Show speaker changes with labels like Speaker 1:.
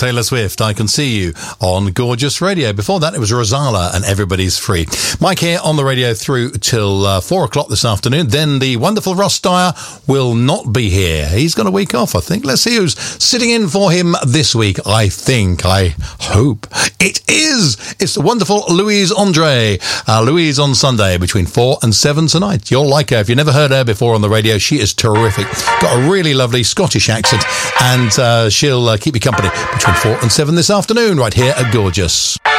Speaker 1: Taylor Swift, I Can See You on Gorgeous Radio. Before that, it was Rosala and Everybody's Free. Mike here on the radio through till 4 o'clock this afternoon. Then the wonderful Ross Dyer will not be here. He's got a week off, I think. Let's see who's sitting in for him this week. I hope it is. It's the wonderful Louise Andre. Louise on Sunday between 4 and 7 tonight. You'll like her. If you've never heard her before on the radio, she is terrific. Got a really lovely Scottish accent, and she'll keep you company between 4 and 7 this afternoon right here at Gorgeous.